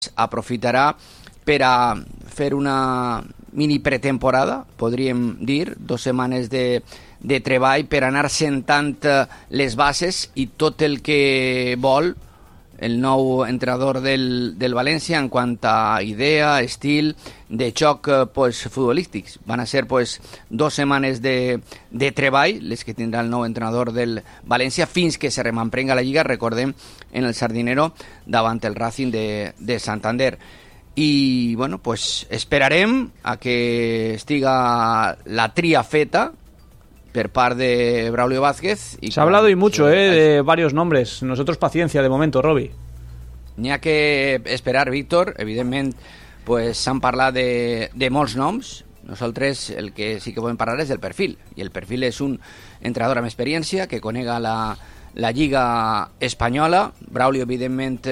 aprofitarà per a fer una mini pretemporada, podríem dir, 2 setmanes de treball per anar sentant les bases i tot el que vol el nou entrenador del València en quant a idea, estil de joc futbolístics. Van a ser 2 setmanes de treball, les que tindrà el nou entrenador del València, fins que se remamprenga la Lliga, recordem, en el Sardinero, davant el Racing de Santander. I, bueno, esperarem a que estiga la tria feta por parte de Braulio Vázquez. Se ha hablado y mucho de varios nombres. Nosotros paciencia de momento, Robi. N'hi ha que esperar, Víctor. Evidentment, s'han parlat de molts noms. Nosaltres el que sí que podem parlar és del perfil. I el perfil és un entrenador amb experiència que conega la Lliga Espanyola. Braulio, evidentment,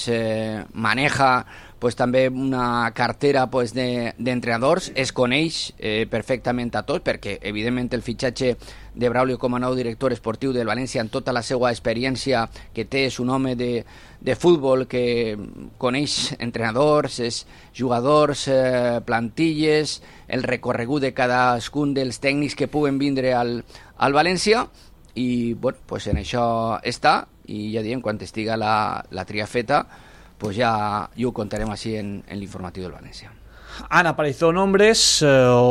maneja també una cartera d'entrenadors, es coneix perfectament a tots, perquè evidentment el fitxatge de Braulio com a nou director esportiu del València, en tota la seva experiència que té, és un home de futbol que coneix entrenadors, jugadors, plantilles, el recorregut de cadascun dels tècnics que puguen vindre al València, i en això està, i ja diem, quan estiga la tria feta, ya ho contaremos así en el informativo del Valencia. Han aparecido nombres,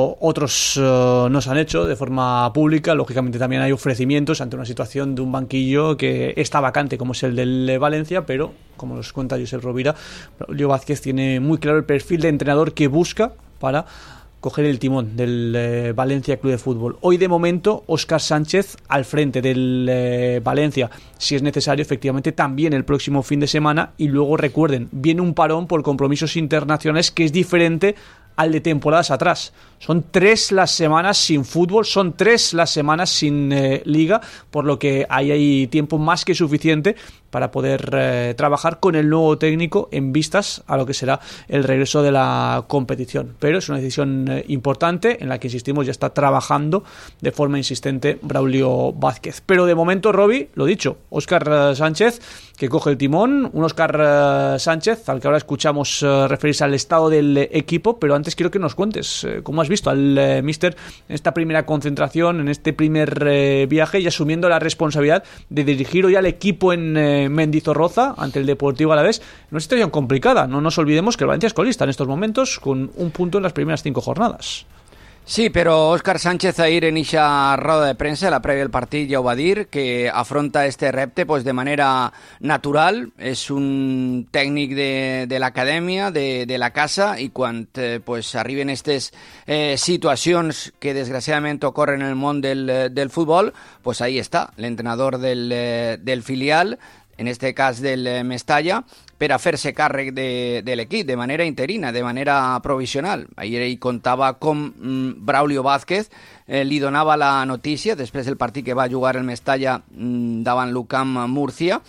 otros no se han hecho de forma pública. Lógicamente también hay ofrecimientos ante una situación de un banquillo que está vacante, como es el del Valencia, pero como nos cuenta Josep Rovira, Braulio Vázquez tiene muy claro el perfil de entrenador que busca para coger el timón del Valencia Club de Fútbol. Hoy de momento Óscar Sánchez al frente del Valencia, si es necesario efectivamente también el próximo fin de semana, y luego recuerden, viene un parón por compromisos internacionales que es diferente al de temporadas atrás. Son 3 las semanas sin fútbol, son 3 las semanas sin liga, por lo que ahí hay tiempo más que suficiente para poder trabajar con el nuevo técnico en vistas a lo que será el regreso de la competición. Pero es una decisión importante en la que, insistimos, ya está trabajando de forma insistente Braulio Vázquez. Pero de momento, Robi, lo dicho, Óscar Sánchez, que coge el timón, un Óscar Sánchez al que ahora escuchamos referirse al estado del equipo, pero antes quiero que nos cuentes cómo has visto al míster en esta primera concentración, en este primer viaje, y asumiendo la responsabilidad de dirigir hoy al equipo en Mendizorroza ante el Deportivo Alavés. Una situación complicada, no nos olvidemos que el Valencia es colista en estos momentos con un punto en las primeras 5 jornadas. Sí, però Óscar Sánchez ahir en eixa roda de premsa, la prèvia del partit, ja ho va dir, que afronta este repte de manera natural. És un tècnic de l'acadèmia, de la casa, i quan arriben aquestes situacions que desgraciadament ocorren en el món del futbol, ahí està l'entrenador del filial, en este cas del Mestalla, per a fer-se càrrec de l'equip de manera interina, de manera provisional. Ahir ell contava com Braulio Vázquez li donava la notícia després del partit que va jugar el Mestalla davant l'UCAM Múrcia,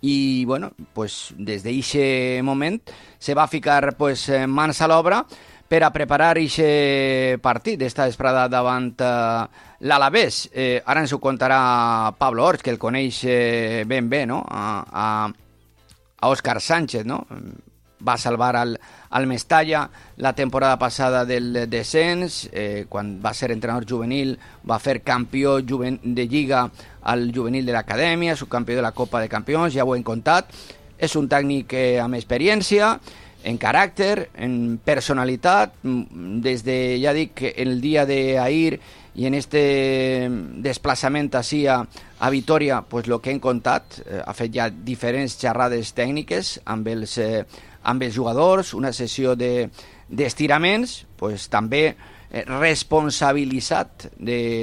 i des d'aquest moment se va ficar mans a l'obra per a preparar aquest partit d'esta vesprada davant l'Alavés. Ara ens ho contarà Pablo Orts, que el coneix ben bé, no? a Óscar Sánchez, no? Va salvar al Mestalla la temporada passada del descens, quan va ser entrenador juvenil, va fer campió de Lliga al juvenil de l'acadèmia, subcampió de la Copa de Campions, ja ho hem contat. És un tècnic amb experiència, en caràcter, en personalitat. Des de, ja dic, el dia d'ahir i en este desplaçament així a Vitoria, el que hem contat, ha fet ja diferents xerrades tècniques amb els jugadors, una sessió d'estiraments, també responsabilitzat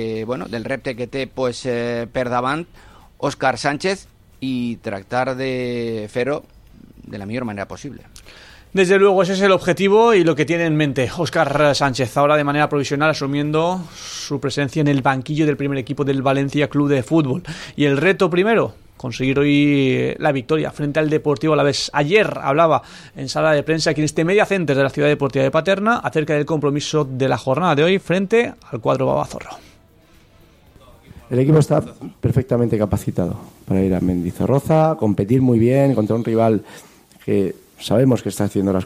del repte que té per davant Óscar Sánchez, i tractar de fer-ho de la millor manera possible. Desde luego ese es el objetivo y lo que tiene en mente Óscar Sánchez, ahora de manera provisional asumiendo su presencia en el banquillo del primer equipo del Valencia Club de Fútbol. Y el reto primero, conseguir hoy la victoria frente al Deportivo Alavés. Ayer hablaba en sala de prensa aquí en este Media Center de la Ciudad Deportiva de Paterna acerca del compromiso de la jornada de hoy frente al cuadro Babazorro. El equipo está perfectamente capacitado para ir a Mendizorroza, competir muy bien contra un rival que sabemos que está haciendo las